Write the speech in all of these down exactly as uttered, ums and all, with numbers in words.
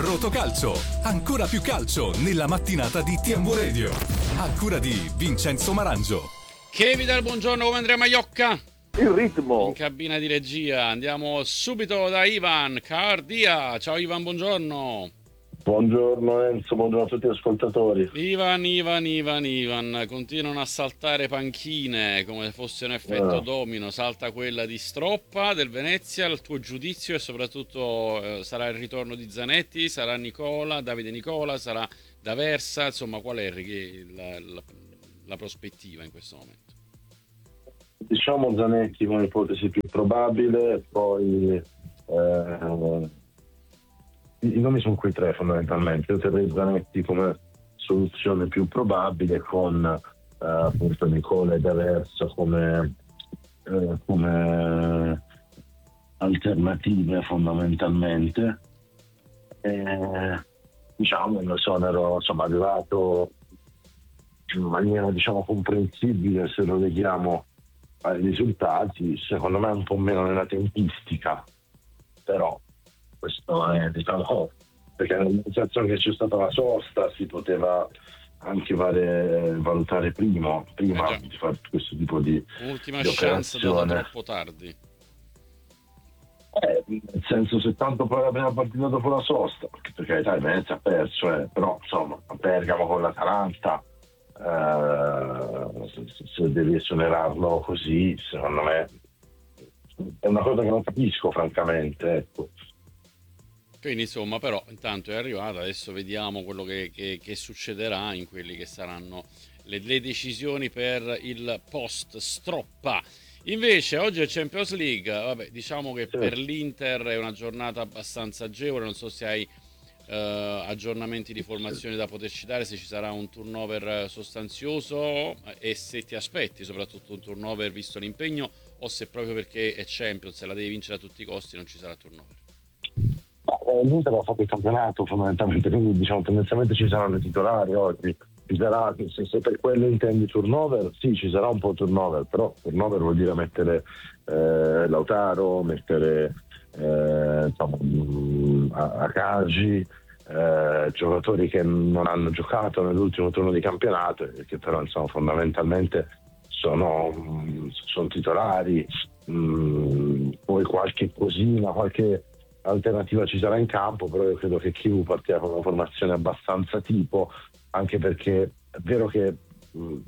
Rotocalcio, ancora più calcio nella mattinata di T M Radio. A cura di Vincenzo Marangio. Che vi dà il buongiorno come Andrea Maiocca? Il ritmo. In cabina di regia. Andiamo subito da Ivan Cardia. Ciao Ivan, buongiorno. Buongiorno Enzo, buongiorno a tutti gli ascoltatori. Ivan, Ivan, Ivan, Ivan, continuano a saltare panchine come se fosse un effetto Ah. domino. Salta quella di Stroppa del Venezia, il tuo giudizio e soprattutto eh, sarà il ritorno di Zanetti, sarà Nicola, Davide Nicola, sarà D'Aversa, insomma qual è la, la, la prospettiva in questo momento? Diciamo Zanetti come ipotesi più probabile, poi eh, i nomi sono quei tre fondamentalmente. Io terrei Zanetti come soluzione più probabile, con eh, appunto Nicola e D'Aversa come, eh, come alternative fondamentalmente. E, diciamo un esonero insomma arrivato in maniera diciamo comprensibile se lo leghiamo ai risultati, secondo me un po' meno nella tempistica, però questo è diciamo perché nel senso che c'è stata la sosta si poteva anche fare, valutare prima, prima eh di fare questo tipo di un'ultima di chance data operazione. troppo tardi. Eh, nel senso, se tanto poi la prima partita dopo la sosta, perché per carità il Venezia ha perso, eh, però insomma a Bergamo con l'Atalanta, eh, se, se devi esonerarlo così, secondo me è una cosa che non capisco francamente, ecco. Quindi insomma però intanto è arrivata, adesso vediamo quello che, che, che succederà in quelli che saranno le, le decisioni per il post Stroppa. Invece oggi è Champions League, vabbè, diciamo che Sì. per l'Inter è una giornata abbastanza agevole, non so se hai eh, aggiornamenti di formazione da poter citare, se ci sarà un turnover sostanzioso e se ti aspetti soprattutto un turnover visto l'impegno, o se proprio perché è Champions e la devi vincere a tutti i costi non ci sarà turnover. L'Inter ha fatto il campionato fondamentalmente, quindi diciamo tendenzialmente ci saranno i titolari oggi. Ci sarà, se, se per quello intendi turnover, sì, ci sarà un po' turnover, però turnover vuol dire mettere eh, Lautaro, mettere eh, insomma, mh, Akanji, eh, giocatori che non hanno giocato nell'ultimo turno di campionato e che però insomma fondamentalmente sono, mh, sono titolari, mh, poi qualche cosina, qualche alternativa ci sarà in campo, però io credo che Chivu partirà con una formazione abbastanza tipo, anche perché è vero che mh,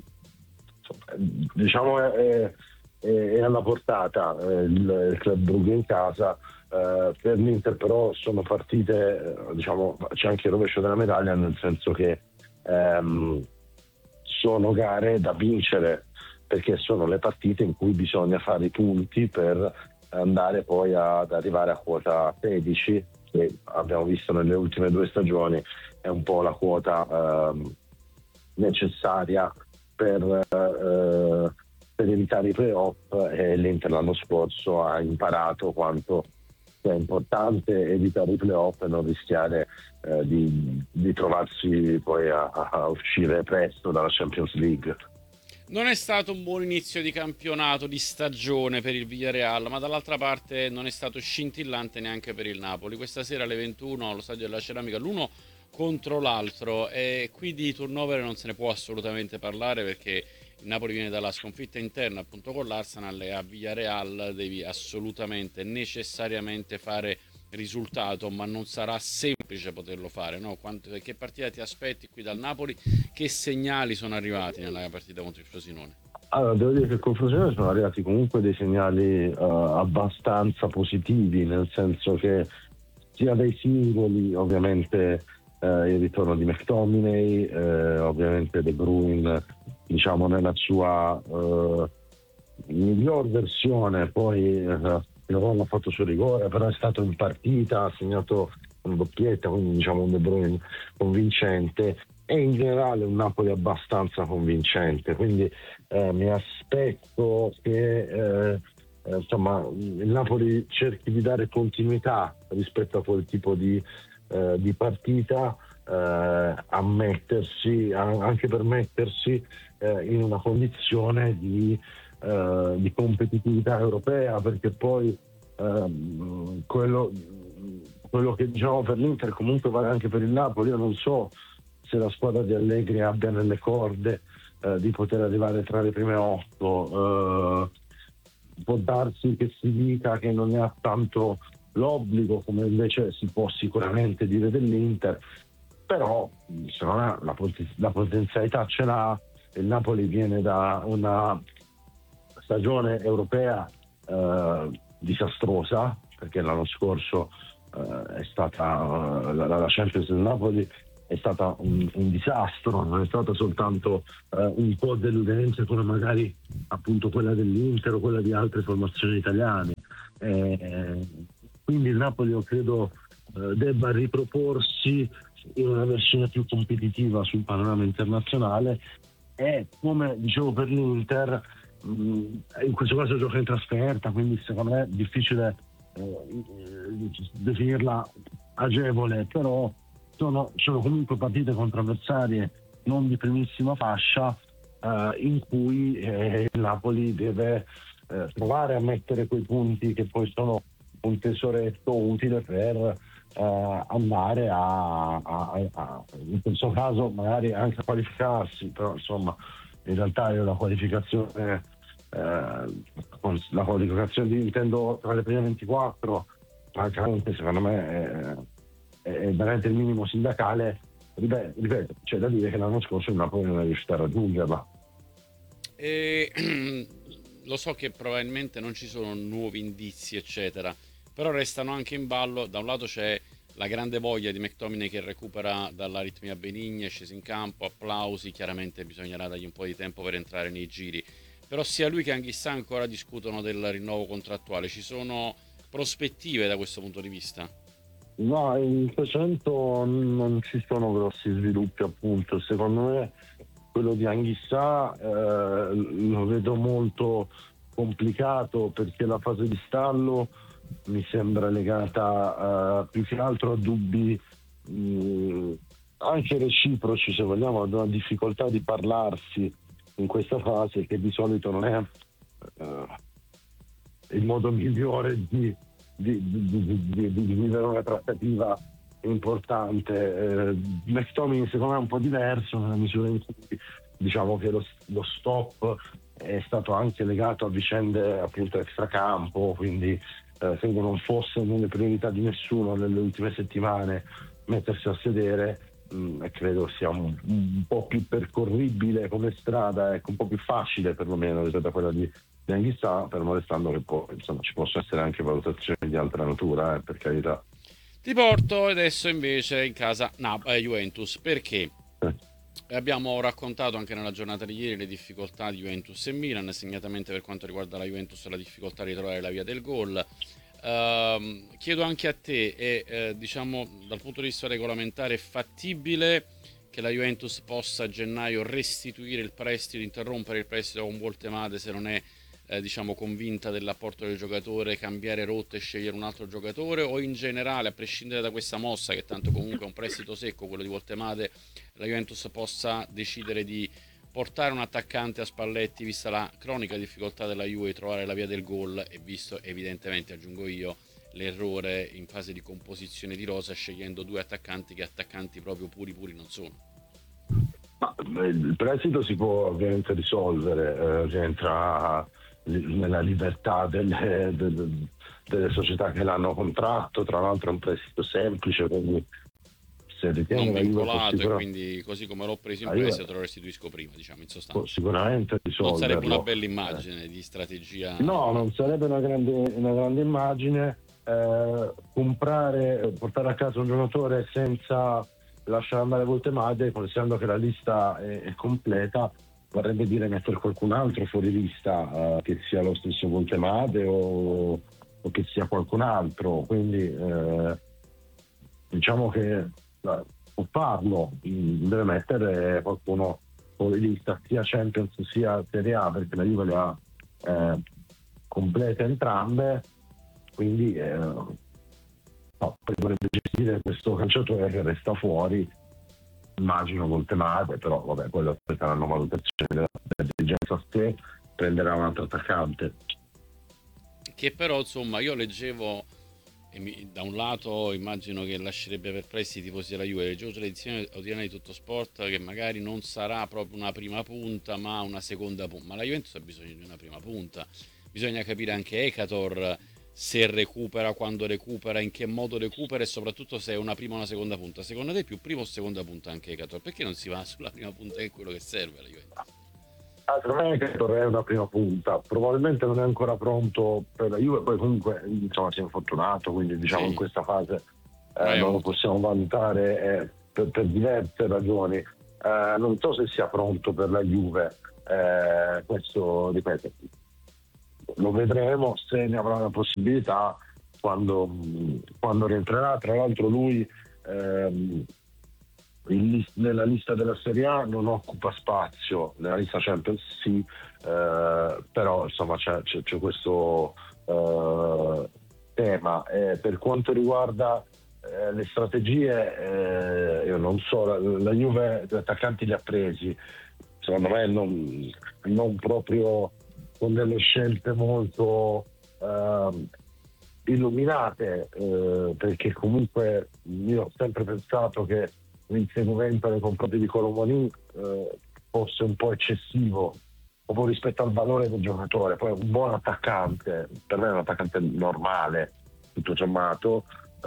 diciamo è, è, è alla portata eh, il, il Club Brugge in casa, eh, per l'Inter però sono partite, eh, diciamo c'è anche il rovescio della medaglia, nel senso che ehm, sono gare da vincere, perché sono le partite in cui bisogna fare i punti per andare poi ad arrivare a quota sedici, che abbiamo visto nelle ultime due stagioni è un po' la quota ehm, necessaria per, eh, per evitare i playoff, e l'Inter l'anno scorso ha imparato quanto sia importante evitare i playoff e non rischiare eh, di, di trovarsi poi a, a uscire presto dalla Champions League. Non è stato un buon inizio di campionato, di stagione per il Villarreal, ma dall'altra parte non è stato scintillante neanche per il Napoli. Questa sera alle ventuno allo Stadio della Ceramica, l'uno contro l'altro, e qui di turnover non se ne può assolutamente parlare, perché il Napoli viene dalla sconfitta interna appunto con l'Arsenal, e a Villarreal devi assolutamente, necessariamente fare risultato, ma non sarà semplice poterlo fare, no? Quanto, che partita ti aspetti qui dal Napoli? Che segnali sono arrivati nella partita contro il Frosinone? Allora, devo dire che con Frosinone sono arrivati comunque dei segnali uh, abbastanza positivi, nel senso che sia dai singoli, ovviamente uh, il ritorno di McTominay, uh, ovviamente De Bruyne diciamo nella sua uh, miglior versione, poi uh, non ha fatto suo rigore, però è stato in partita, ha segnato un doppietta, quindi diciamo un De Bruyne convincente, e in generale un Napoli abbastanza convincente, quindi eh, mi aspetto che eh, eh, insomma il Napoli cerchi di dare continuità rispetto a quel tipo di, eh, di partita, eh, a mettersi, a, anche per mettersi eh, in una condizione di Uh, di competitività europea, perché poi uh, quello quello che diciamo per l'Inter comunque vale anche per il Napoli. Io non so se la squadra di Allegri abbia nelle corde eh, di poter arrivare tra le prime otto. Eh, può darsi che si dica che non ne ha tanto l'obbligo, come invece si può sicuramente dire dell'Inter, però secondo me la, pot- la potenzialità ce l'ha. Il Napoli viene da una stagione europea eh, disastrosa, perché l'anno scorso eh, è stata uh, la, la Champions del Napoli è stata un, un disastro, non è stata soltanto uh, un po' deludente come magari appunto quella dell'Inter o quella di altre formazioni italiane. Eh, quindi il Napoli io credo uh, debba riproporsi in una versione più competitiva sul panorama internazionale, e come dicevo per l'Inter mh, in questo caso gioca in trasferta, quindi secondo me è difficile eh, definirla agevole, però sono, sono comunque partite contro avversarie non di primissima fascia eh, in cui eh, il Napoli deve eh, provare a mettere quei punti che poi sono un tesoretto utile per Uh, andare a, a, a in questo caso magari anche a qualificarsi, però insomma in realtà io la qualificazione eh, la qualificazione di intendo tra le prime ventiquattro francamente secondo me è, è veramente il minimo sindacale. Ripeto, ripeto, c'è da dire che l'anno scorso il Napoli non è riuscito a raggiungerla. E, lo so che probabilmente non ci sono nuovi indizi eccetera, però restano anche in ballo. Da un lato c'è la grande voglia di McTominay che recupera dall'aritmia benigna, è sceso in campo, applausi, chiaramente bisognerà dargli un po' di tempo per entrare nei giri, però sia lui che Anghissà ancora discutono del rinnovo contrattuale. Ci sono prospettive da questo punto di vista? No, in questo momento non ci sono grossi sviluppi, appunto. Secondo me quello di Anghissà eh, lo vedo molto complicato, perché la fase di stallo mi sembra legata uh, più che altro a dubbi mh, anche reciproci, se vogliamo, ad una difficoltà di parlarsi in questa fase, che di solito non è uh, il modo migliore di, di, di, di, di, di vivere una trattativa importante. eh, McTominay secondo me è un po' diverso, nella misura in cui diciamo che lo, lo stop è stato anche legato a vicende appunto extracampo, quindi Eh, credo non fosse nelle priorità di nessuno nelle ultime settimane mettersi a sedere, mh, e credo sia un, un po' più percorribile come strada, ecco, un po' più facile perlomeno rispetto a quella di, di Anghissà, fermo restando che poi insomma ci possono essere anche valutazioni di altra natura, eh, per carità. Ti porto adesso invece in casa no, eh, Juventus, perché Eh. abbiamo raccontato anche nella giornata di ieri le difficoltà di Juventus e Milan, segnatamente per quanto riguarda la Juventus la difficoltà di trovare la via del gol. Uh, chiedo anche a te, è, eh, diciamo dal punto di vista regolamentare è fattibile che la Juventus possa a gennaio restituire il prestito, interrompere il prestito con Voltemade se non è eh, diciamo convinta dell'apporto del giocatore, cambiare rotta e scegliere un altro giocatore, o in generale, a prescindere da questa mossa che tanto comunque è un prestito secco quello di Voltemade, la Juventus possa decidere di portare un attaccante a Spalletti, vista la cronica difficoltà della Juve di trovare la via del gol e visto evidentemente, aggiungo io, l'errore in fase di composizione di rosa scegliendo due attaccanti che attaccanti proprio puri puri non sono. Ma, il prestito si può ovviamente risolvere, eh, rientra nella libertà delle, delle, delle società che l'hanno contratto, tra l'altro è un prestito semplice, quindi se non vincolato, sicura... e quindi così come l'ho preso in ah, prestito io... te lo restituisco prima, diciamo, in sostanza. Sicuramente risolverlo. Non sarebbe una bella immagine eh. di strategia? No, non sarebbe una grande, una grande immagine. Eh, comprare, portare a casa un giocatore senza lasciare andare Voltemade, considerando che la lista è, è completa, vorrebbe dire mettere qualcun altro fuori lista, eh, che sia lo stesso Voltemade o, o che sia qualcun altro, quindi eh, diciamo che eh, può farlo, deve mettere qualcuno fuori lista, sia Champions sia Serie A, perché la Juve le ha eh, complete entrambe, quindi eh, no, dovrebbe gestire questo calciatore che resta fuori, immagino Voltemade, però vabbè, quello saranno valutazioni della dirigenza, se prenderà un altro attaccante. Che però insomma io leggevo E mi, da un lato immagino che lascerebbe perplessi i tifosi della Juve. Leggevo sull'edizione odierna di Tutto Sport che magari non sarà proprio una prima punta ma una seconda punta, ma la Juventus ha bisogno di una prima punta. Bisogna capire anche Ekator se recupera, quando recupera, in che modo recupera e soprattutto se è una prima o una seconda punta. Secondo te è più prima o seconda punta anche Ekator? Perché non si va sulla prima punta, che è quello che serve alla Juventus? Ah, per me Ekator è una prima punta, probabilmente non è ancora pronto per la Juve, poi comunque insomma si è infortunato, quindi diciamo Sì. in questa fase eh, non lo possiamo valutare eh, per, per diverse ragioni. Eh, non so se sia pronto per la Juve, eh, questo ripeto, lo vedremo se ne avrà la possibilità quando, quando rientrerà. Tra l'altro lui ehm, in, nella lista della Serie A non occupa spazio, nella lista Champions sì, eh, però insomma c'è, c'è, c'è questo eh, tema. Eh, per quanto riguarda eh, le strategie, eh, io non so, la, la Juve gli attaccanti li ha presi, secondo me non, non proprio con delle scelte molto eh, illuminate, eh, perché comunque io ho sempre pensato che l'inseguimento nei confronti di Colomoni eh, fosse un po' eccessivo proprio rispetto al valore del giocatore. Poi un buon attaccante, per me è un attaccante normale tutto sommato.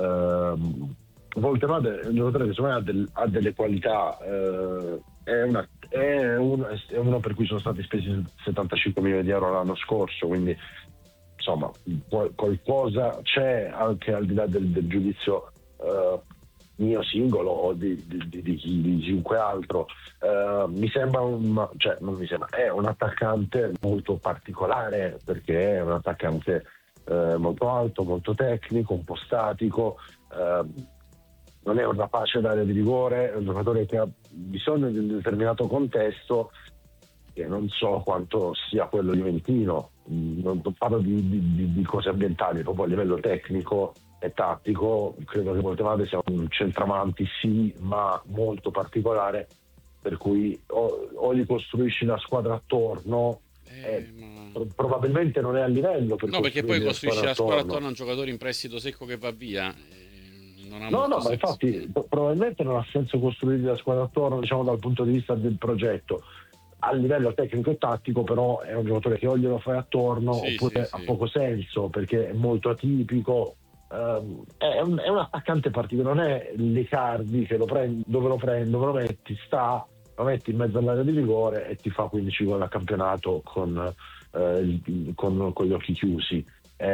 ehm, Voltemade è un giocatore che secondo me ha, del, ha delle qualità, eh, è, una, è, uno, è uno per cui sono stati spesi settantacinque milioni di euro l'anno scorso, quindi insomma qualcosa c'è anche al di là del, del giudizio eh, mio singolo o di, di, di, di, di chiunque altro. Eh, mi sembra un, cioè non mi sembra, è un attaccante molto particolare, perché è un attaccante eh, molto alto, molto tecnico, un po' statico, eh, non è un rapace d'area di rigore, è un giocatore che ha bisogno di un determinato contesto che non so quanto sia quello juventino. Non parlo di, di, di cose ambientali, proprio a livello tecnico e tattico. Credo che Voltemade sia un centravanti sì, ma molto particolare, per cui o, o gli costruisci una squadra attorno, Eh, eh, ma... probabilmente non è a livello per No, perché poi costruisci la squadra attorno a un giocatore in prestito secco che va via. Eh, non ha No, molto no, ma senso. infatti probabilmente non ha senso costruire la squadra attorno, diciamo dal punto di vista del progetto. A livello tecnico e tattico però è un giocatore che o glielo fai attorno Sì, oppure sì, ha sì. poco senso, perché è molto atipico. Um, è, un, è un attaccante particolare, non è l'Icardi che lo prendi, dove lo prendi, dove lo metti, sta, lo metti in mezzo all'area di rigore e ti fa quindici gol a campionato con, eh, il, con, con gli occhi chiusi.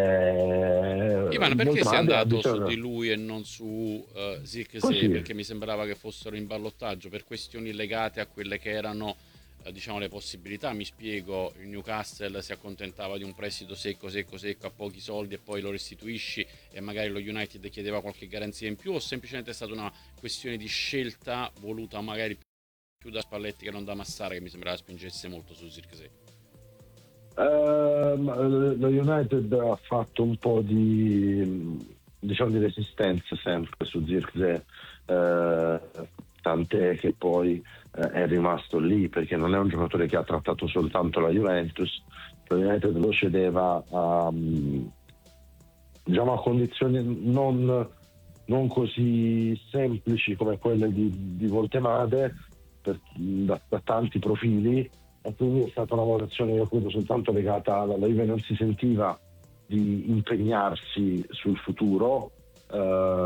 Eh, Ivan, perché sei andato bisogno... su di lui e non su uh, Zirkzee? Così. Perché mi sembrava che fossero in ballottaggio per questioni legate a quelle che erano uh, diciamo le possibilità. Mi spiego, il Newcastle si accontentava di un prestito secco secco secco a pochi soldi e poi lo restituisci, e magari lo United chiedeva qualche garanzia in più, o semplicemente è stata una questione di scelta voluta magari più da Spalletti che non da Massara, che mi sembrava spingesse molto su Zirkzee? Uh, lo United ha fatto un po' di, diciamo, di resistenza sempre su Zirkzee, uh, tant'è che poi uh, è rimasto lì, perché non è un giocatore che ha trattato soltanto la Juventus. Lo United lo cedeva a, diciamo, a condizioni non, non così semplici come quelle di, di Voltemade, per, da, da tanti profili. E quindi è stata una valutazione, io credo, soltanto legata alla Juve. Non si sentiva di impegnarsi sul futuro. Uh,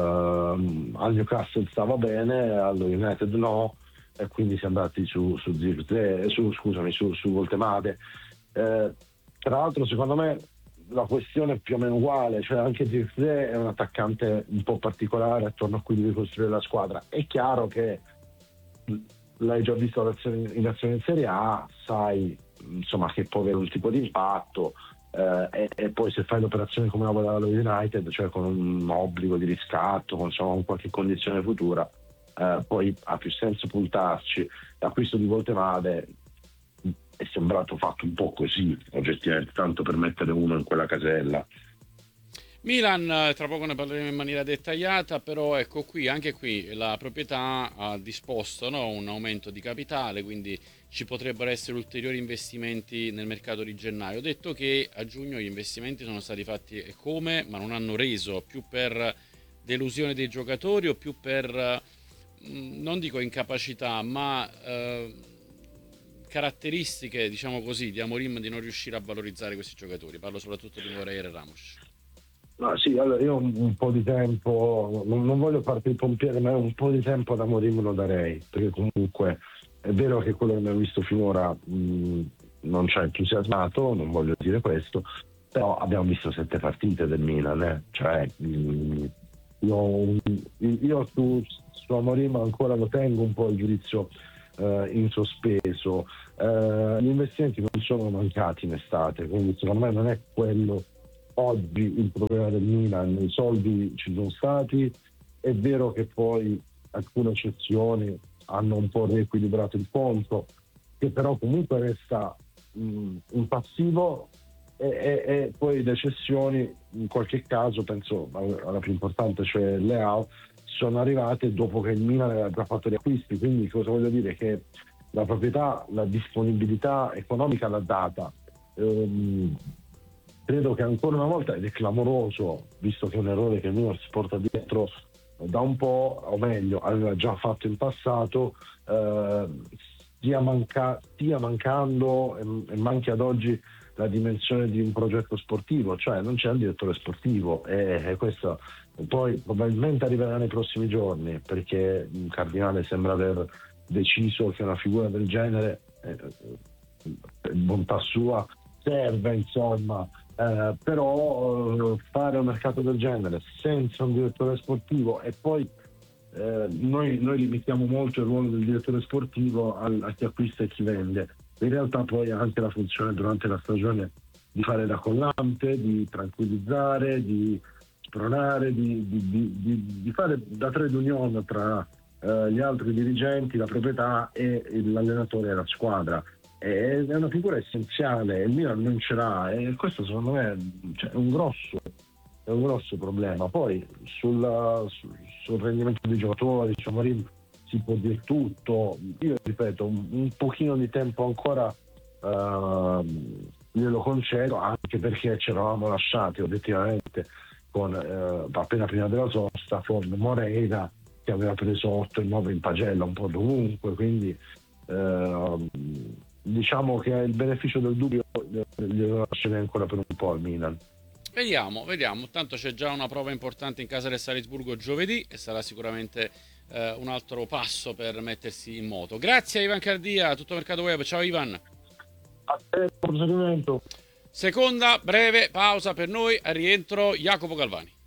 al Newcastle stava bene, allo United no, e quindi si è andati su, su Zirkzee, su, scusami, su, su Voltemade. Uh, tra l'altro, secondo me la questione è più o meno uguale, cioè anche Zirkzee è un attaccante un po' particolare attorno a cui devi costruire la squadra. È chiaro che l'hai già visto in azione in Serie A, sai insomma che può avere un tipo di impatto, eh, e, e poi se fai l'operazione come la voleva lo United, cioè con un obbligo di riscatto, con, insomma, con qualche condizione futura, eh, poi ha più senso puntarci. L'acquisto di Voltemade è sembrato fatto un po' così oggettivamente, tanto per mettere uno in quella casella. Milan, tra poco ne parleremo in maniera dettagliata, però ecco qui, anche qui la proprietà ha disposto, no, un aumento di capitale, quindi ci potrebbero essere ulteriori investimenti nel mercato di gennaio. Ho detto che a giugno gli investimenti sono stati fatti e come, ma non hanno reso, più per delusione dei giocatori o più per, non dico incapacità, ma eh, caratteristiche, diciamo così, di Amorim di non riuscire a valorizzare questi giocatori. Parlo soprattutto di Moreira e Ramos. No, sì, allora io un, un po' di tempo, non, non voglio farti il pompiere, ma un po' di tempo da Mourinho lo darei, perché comunque è vero che quello che abbiamo visto finora mh, non ci ha entusiasmato, non voglio dire questo, però abbiamo visto sette partite del Milan, eh? Cioè mh, io, io su, su Amorim ancora lo tengo un po' il giudizio eh, in sospeso. Eh, gli investimenti non sono mancati in estate, quindi secondo me non è quello oggi il problema del Milan. I soldi ci sono stati, è vero che poi alcune cessioni hanno un po' riequilibrato il conto, che però comunque resta mh, un passivo, e, e, e poi le cessioni in qualche caso, penso alla più importante, cioè Leao, sono arrivate dopo che il Milan aveva già fatto gli acquisti. Quindi cosa voglio dire? Che la proprietà, la disponibilità economica l'ha data. ehm, Credo che ancora una volta, ed è clamoroso, visto che è un errore che il Milan si porta dietro da un po', o meglio, aveva già fatto in passato, eh, stia, manca- stia mancando e, e manchi ad oggi la dimensione di un progetto sportivo, cioè non c'è un direttore sportivo, e, e questo poi probabilmente arriverà nei prossimi giorni, perché il Cardinale sembra aver deciso che una figura del genere, eh, per bontà sua, serve, insomma. Eh, però eh, fare un mercato del genere senza un direttore sportivo, e poi eh, noi, noi limitiamo molto il ruolo del direttore sportivo al, a chi acquista e chi vende. In realtà poi ha anche la funzione durante la stagione di fare da collante, di tranquillizzare, di spronare, di, di, di, di, di fare da trade union tra eh, gli altri dirigenti, la proprietà e l'allenatore e la squadra. È una figura essenziale, il Milan non ce l'ha, e questo secondo me, cioè, è un grosso è un grosso problema. Poi sul, sul, sul rendimento dei giocatori, su Amorim si può dire tutto. Io ripeto, un, un pochino di tempo ancora uh, glielo concedo, anche perché ci eravamo lasciati obiettivamente con uh, appena prima della sosta con Moreira, che aveva preso otto e nove in pagella un po' dovunque, quindi uh, diciamo che il beneficio del dubbio glielo lascerei ancora per un po' al Milan. Vediamo, vediamo. Tanto c'è già una prova importante in casa del Salisburgo giovedì e sarà sicuramente eh, un altro passo per mettersi in moto. Grazie a Ivan Cardia, Tutto Mercato Web. Ciao Ivan. A te, proseguimento. Seconda breve pausa per noi, a rientro Jacopo Galvani.